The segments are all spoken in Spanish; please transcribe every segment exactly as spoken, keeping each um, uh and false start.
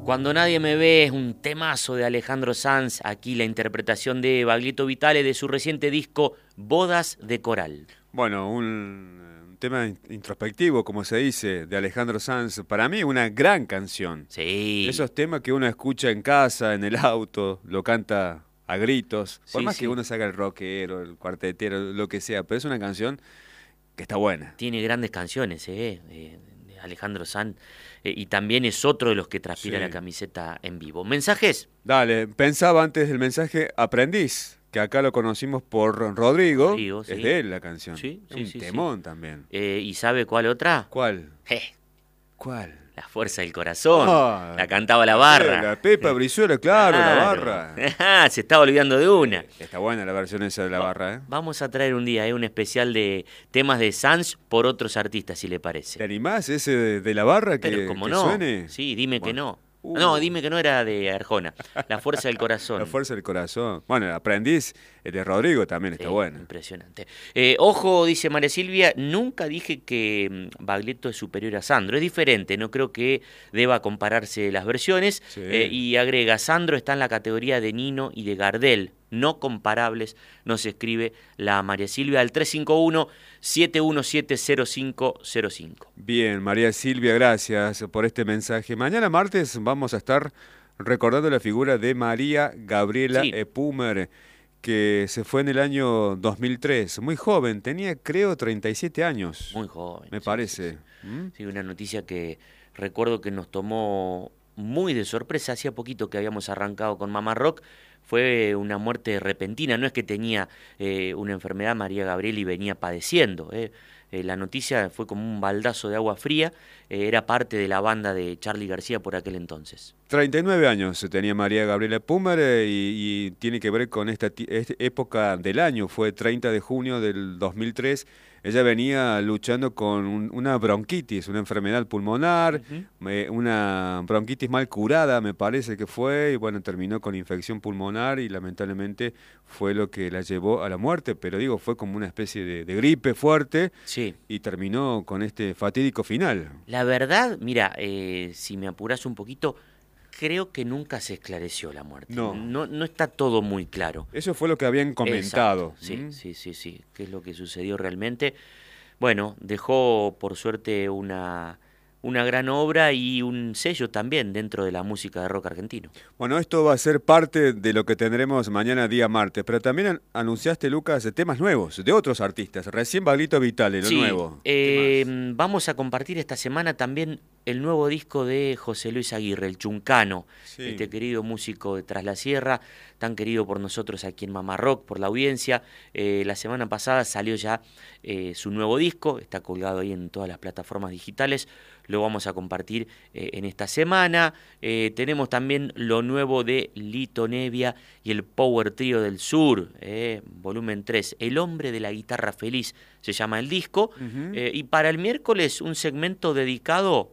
Cuando nadie me ve es un temazo de Alejandro Sanz, aquí la interpretación de Baglietto Vitale de su reciente disco Bodas de Coral. Bueno, un, un tema introspectivo, como se dice, de Alejandro Sanz. Para mí una gran canción. Sí. Esos temas que uno escucha en casa, en el auto, lo canta a gritos. Por Sí, más sí. que uno se haga el rockero, el cuartetero, lo que sea, pero es una canción que está buena. Tiene grandes canciones, ¿eh? eh de Alejandro Sanz. Eh, y también es otro de los que transpira Sí. la camiseta en vivo. ¿Mensajes? Dale, pensaba antes del mensaje Aprendiz, que acá lo conocimos por Rodrigo. Rodrigo, sí. Es de él la canción. Sí, es sí, un sí, temón sí. también. Eh, ¿Y sabe cuál otra? ¿Cuál? Eh, ¿Cuál? La fuerza del corazón. Ah, la cantaba la barra. La Pepa Brizuela, claro, la barra. Ah, se estaba olvidando de una. Está buena la versión esa de la barra, ¿eh? Vamos a traer un día, ¿eh? un especial de temas de Sanz por otros artistas, si le parece. ¿Te animás ese de, de la barra que, Pero como que no, suene? sí, dime Bueno. que no. Uh. No, dime que no era de Arjona. La fuerza del corazón. La fuerza del corazón. Bueno, el Aprendiz el de Rodrigo también está Sí, bueno. Impresionante. Eh, ojo, dice María Silvia, nunca dije que mm, Baglietto es superior a Sandro. Es diferente, no creo que deba compararse las versiones. Sí. Eh, y agrega, Sandro está en la categoría de Nino y de Gardel. No comparables, nos escribe la María Silvia al tres cinco uno, siete uno siete, cero cinco cero cinco. Bien, María Silvia, gracias por este mensaje. Mañana martes vamos a estar recordando la figura de María Gabriela Sí. Epumer, que se fue en el año dos mil tres. Muy joven, tenía creo treinta y siete años. Muy joven. Me sí, parece. Sí, sí. ¿Mm? Sí, una noticia que recuerdo que nos tomó muy de sorpresa. Hacía poquito que habíamos arrancado con Mamá Rock. Fue una muerte repentina, no es que tenía eh, una enfermedad María Gabriela y venía padeciendo. Eh. Eh, la noticia fue como un baldazo de agua fría, eh, era parte de la banda de Charly García por aquel entonces. treinta y nueve años tenía María Gabriela Epumer eh, y, y tiene que ver con esta, esta época del año, fue treinta de junio del dos mil tres. Ella venía luchando con un, una bronquitis, una enfermedad pulmonar, uh-huh. eh, una bronquitis mal curada me parece que fue, y bueno, terminó con infección pulmonar y lamentablemente fue lo que la llevó a la muerte, pero digo, fue como una especie de, de gripe fuerte sí. y terminó con este fatídico final. La verdad, mira, eh, si me apuras un poquito, creo que nunca se esclareció la muerte. No. No, no está todo muy claro. Eso fue lo que habían comentado. Exacto. Sí, ¿Mm? sí, sí, sí. ¿Qué es lo que sucedió realmente? Bueno, dejó por suerte una, una gran obra y un sello también dentro de la música de rock argentino. Bueno, esto va a ser parte de lo que tendremos mañana día martes, pero también anunciaste, Lucas, temas nuevos de otros artistas. Recién Baglietto Vitale, lo sí, nuevo. Eh, vamos a compartir esta semana también el nuevo disco de José Luis Aguirre, el Chuncano, sí. este querido músico de Tras la Sierra, tan querido por nosotros aquí en Mamá Rock, por la audiencia. Eh, la semana pasada salió ya eh, su nuevo disco, está colgado ahí en todas las plataformas digitales, lo vamos a compartir eh, en esta semana. Eh, tenemos también lo nuevo de Lito Nevia y el Power Trio del Sur, eh, volumen tres, El Hombre de la Guitarra Feliz se llama el disco. Uh-huh. eh, y para el miércoles un segmento dedicado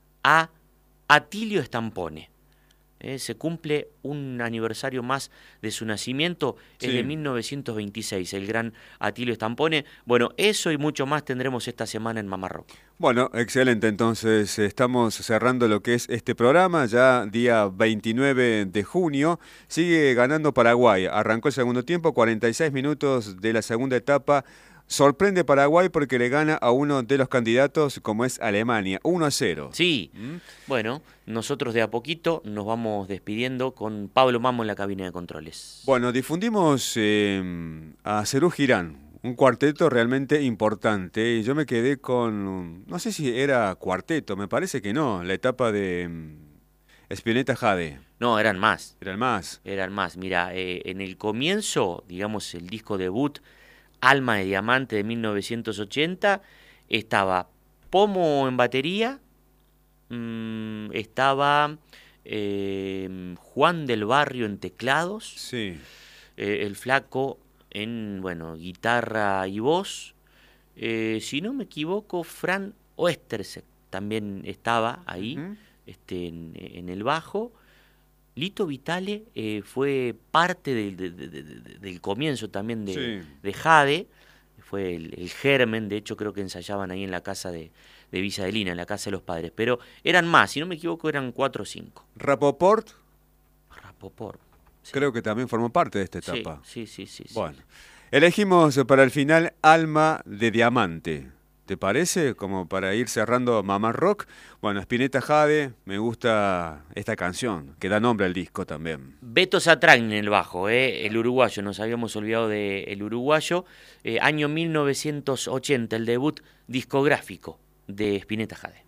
a Atilio Stampone. Eh, se cumple un aniversario más de su nacimiento, sí. Es de mil novecientos veintiséis, el gran Atilio Stampone. Bueno, eso y mucho más tendremos esta semana en Mamá Rock. Bueno, excelente, entonces estamos cerrando lo que es este programa, ya día veintinueve de junio, sigue ganando Paraguay, arrancó el segundo tiempo, cuarenta y seis minutos de la segunda etapa. Sorprende Paraguay porque le gana a uno de los candidatos como es Alemania, uno a cero. Sí, ¿Mm? Bueno, nosotros de a poquito nos vamos despidiendo con Pablo Mamo en la cabina de controles. Bueno, difundimos eh, a Serú Girán, un cuarteto realmente importante. Yo me quedé con, no sé si era cuarteto, me parece que no, la etapa de Spinetta Jade. No, eran más. Eran más. Eran más, mira, eh, en el comienzo, digamos el disco debut, Alma de Diamante de mil novecientos ochenta, estaba Pomo en batería, mmm, estaba eh, Juan del Barrio en teclados, sí. eh, el Flaco en bueno guitarra y voz, eh, si no me equivoco, Fran Oestersek también estaba ahí, uh-huh. este, en, en el bajo. Lito Vitale eh, fue parte de, de, de, de, del comienzo también de, sí. de Jade, fue el, el germen, de hecho creo que ensayaban ahí en la casa de, de Villa de Lina, en la casa de los padres. Pero eran más, si no me equivoco, eran cuatro o cinco. Rapoport. Rapoport. Sí. Creo que también formó parte de esta etapa. Sí, sí, sí. sí bueno, sí. elegimos para el final Alma de Diamante. ¿Te parece? Como para ir cerrando Mamá Rock. Bueno, Spinetta Jade, me gusta esta canción, que da nombre al disco también. Beto Satragni en el bajo, eh, el uruguayo, nos habíamos olvidado del uruguayo. Eh, año mil novecientos ochenta, el debut discográfico de Spinetta Jade.